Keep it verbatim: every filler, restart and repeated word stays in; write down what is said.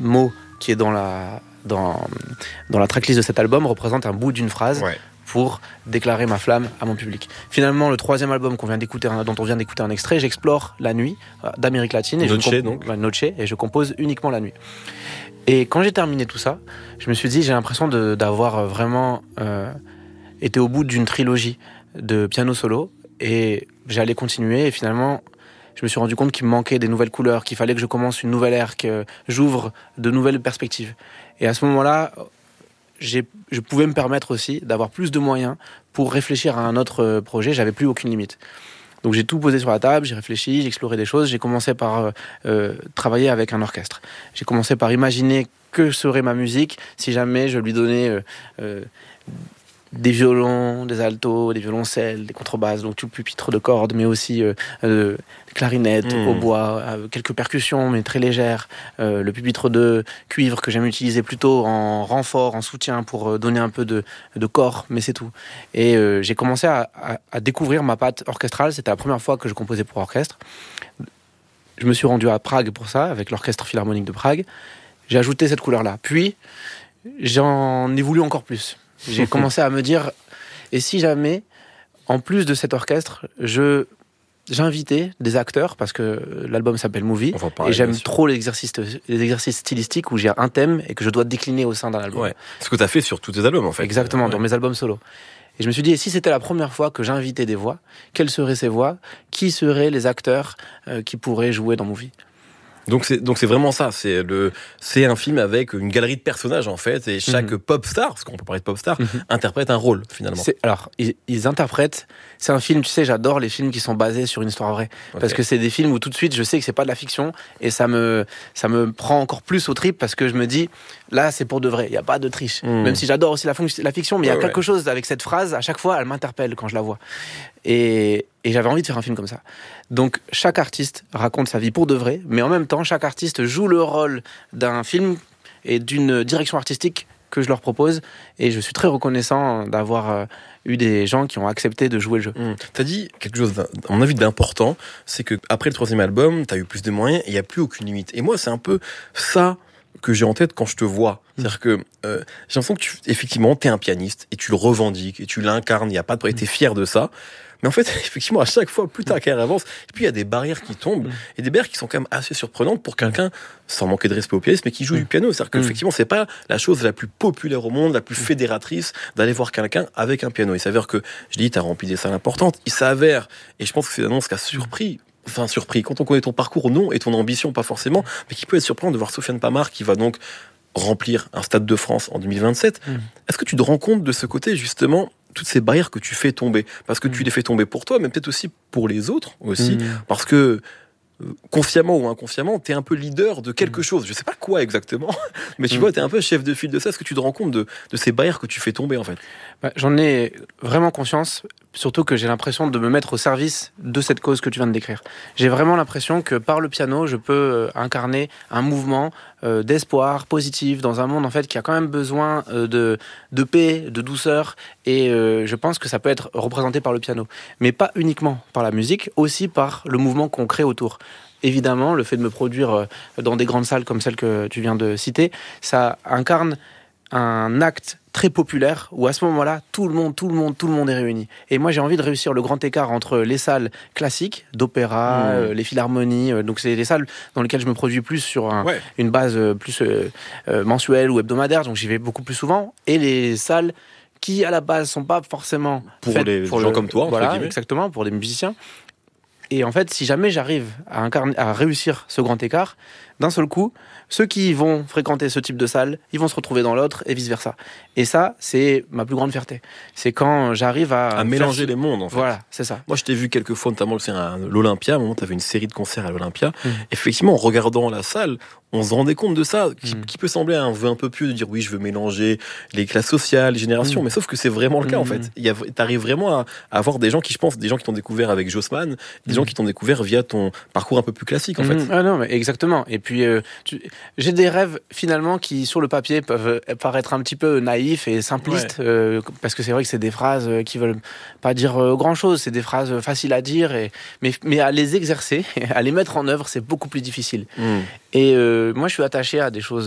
mot qui est dans la, dans, dans la tracklist de cet album représente un bout d'une phrase ouais. pour déclarer ma flamme à mon public. Finalement, le troisième album qu'on vient d'écouter, dont on vient d'écouter un extrait, j'explore la nuit d'Amérique latine. Et Noche, je comp- donc. Noche, et je compose uniquement la nuit. Et quand j'ai terminé tout ça, je me suis dit, j'ai l'impression de, d'avoir vraiment euh, été au bout d'une trilogie de piano solo, et j'allais continuer, et finalement, je me suis rendu compte qu'il me manquait des nouvelles couleurs, qu'il fallait que je commence une nouvelle ère, que j'ouvre de nouvelles perspectives. Et à ce moment-là, j'ai, je pouvais me permettre aussi d'avoir plus de moyens pour réfléchir à un autre projet, j'avais plus aucune limite. Donc j'ai tout posé sur la table, j'ai réfléchi, j'ai exploré des choses. J'ai commencé par euh, euh, travailler avec un orchestre. J'ai commencé par imaginer que serait ma musique si jamais je lui donnais euh, euh, des violons, des altos, des violoncelles, des contrebasses, donc tout le pupitre de cordes, mais aussi euh, euh, des clarinettes, mmh. hautbois, euh, quelques percussions, mais très légères, euh, le pupitre de cuivre que j'aime utiliser plutôt en renfort, en soutien, pour euh, donner un peu de, de corps, mais c'est tout. Et euh, j'ai commencé à, à, à découvrir ma patte orchestrale. C'était la première fois que je composais pour orchestre. Je me suis rendu à Prague pour ça, avec l'Orchestre Philharmonique de Prague. J'ai ajouté cette couleur-là. Puis, j'en ai voulu encore plus. J'ai commencé à me dire, et si jamais, en plus de cet orchestre, je, j'invitais des acteurs, parce que l'album s'appelle Movie, et j'aime trop les exercices, les exercices stylistiques où j'ai un thème et que je dois décliner au sein d'un album. Ouais. Ce que tu as fait sur tous tes albums, en fait. Exactement, ouais. dans mes albums solo. Et je me suis dit, et si c'était la première fois que j'invitais des voix, quelles seraient ces voix ? Qui seraient les acteurs euh, qui pourraient jouer dans Movie ? Donc c'est donc c'est vraiment ça, c'est le c'est un film avec une galerie de personnages en fait, et chaque mm-hmm. pop star, parce qu'on peut parler de pop star, mm-hmm. interprète un rôle finalement. C'est, alors ils, ils interprètent. C'est un film, tu sais, j'adore les films qui sont basés sur une histoire vraie, okay. parce que c'est des films où tout de suite je sais que c'est pas de la fiction, et ça me ça me prend encore plus au trip, parce que je me dis là c'est pour de vrai, il y a pas de triche. Mm. Même si j'adore aussi la, fon- la fiction, mais il ouais, y a quelque ouais. chose avec cette phrase, à chaque fois elle m'interpelle quand je la vois. Et, et j'avais envie de faire un film comme ça. Donc chaque artiste raconte sa vie pour de vrai, mais en même temps chaque artiste joue le rôle d'un film et d'une direction artistique que je leur propose, et je suis très reconnaissant d'avoir euh, eu des gens qui ont accepté de jouer le jeu. Mmh. T'as dit quelque chose, à mon avis, d'important, c'est que après le troisième album, t'as eu plus de moyens et il n'y a plus aucune limite. Et moi, c'est un peu ça que j'ai en tête quand je te vois. C'est-à-dire que euh, j'ai l'impression que tu, effectivement, t'es un pianiste et tu le revendiques et tu l'incarnes, il n'y a pas de... t'es fier de ça. Mais en fait, effectivement, à chaque fois, plus ta carrière avance, et puis il y a des barrières qui tombent, et des barrières qui sont quand même assez surprenantes pour quelqu'un, sans manquer de respect au pianiste, mais qui joue du piano. C'est-à-dire que, effectivement, c'est pas la chose la plus populaire au monde, la plus fédératrice, d'aller voir quelqu'un avec un piano. Il s'avère que, je dis, t'as rempli des salles importantes. Il s'avère, et je pense que c'est une annonce qui a surpris, enfin surpris, quand on connaît ton parcours, non, et ton ambition, pas forcément, mais qui peut être surprenant de voir Sofiane Pamart, qui va donc remplir un Stade de France en deux mille vingt-sept. Mmh. Est-ce que tu te rends compte de ce côté, justement, toutes ces barrières que tu fais tomber, parce que tu les fais tomber pour toi, mais peut-être aussi pour les autres aussi, mmh. parce que euh, consciemment ou inconsciemment, t'es un peu leader de quelque mmh. chose. Je sais pas quoi exactement, mais tu mmh. vois, t'es un peu chef de file de ça. Est-ce que tu te rends compte de, de ces barrières que tu fais tomber en fait ? Bah, j'en ai vraiment conscience, surtout que j'ai l'impression de me mettre au service de cette cause que tu viens de décrire. J'ai vraiment l'impression que par le piano, je peux euh, incarner un mouvement euh, d'espoir positif dans un monde en fait qui a quand même besoin euh, de, de paix, de douceur, et euh, je pense que ça peut être représenté par le piano. Mais pas uniquement par la musique, aussi par le mouvement qu'on crée autour. Évidemment, le fait de me produire dans des grandes salles comme celle que tu viens de citer, ça incarne un acte très populaire où à ce moment-là, tout le monde, tout le monde, tout le monde est réuni. Et moi, j'ai envie de réussir le grand écart entre les salles classiques d'opéra, mmh. euh, les philharmonies, euh, donc c'est les salles dans lesquelles je me produis plus sur un, ouais. une base euh, plus euh, euh, mensuelle ou hebdomadaire, donc j'y vais beaucoup plus souvent, et les salles qui à la base sont pas forcément pour faites les pour gens le, comme toi, voilà, exactement, pour des musiciens. Et en fait, si jamais j'arrive à, incarner, à réussir ce grand écart, d'un seul coup, ceux qui vont fréquenter ce type de salle, ils vont se retrouver dans l'autre et vice-versa. Et ça, c'est ma plus grande fierté. C'est quand j'arrive à... À mélanger les mondes, en fait. Voilà, c'est ça. Moi, je t'ai vu quelques fois, notamment à l'Olympia, à un moment, tu avais une série de concerts à l'Olympia. Mmh. Effectivement, en regardant la salle, on se rendait compte de ça, qui, mmh. qui peut sembler un vœu un peu pieux de dire oui, je veux mélanger les classes sociales, les générations, mmh. mais sauf que c'est vraiment le cas, mmh. en fait. Il y a, t'arrives vraiment à, à avoir des gens qui, je pense, des gens qui t'ont découvert avec Jossman, des mmh. gens qui t'ont découvert via ton parcours un peu plus classique, en mmh. fait. Ah non, mais exactement. Et puis, euh, tu, j'ai des rêves, finalement, qui, sur le papier, peuvent paraître un petit peu naïfs et simplistes, ouais. euh, parce que c'est vrai que c'est des phrases qui veulent pas dire euh, grand-chose, c'est des phrases faciles à dire, et, mais, mais à les exercer, à les mettre en œuvre, c'est beaucoup plus difficile. Mmh. Et euh, moi, je suis attaché à des choses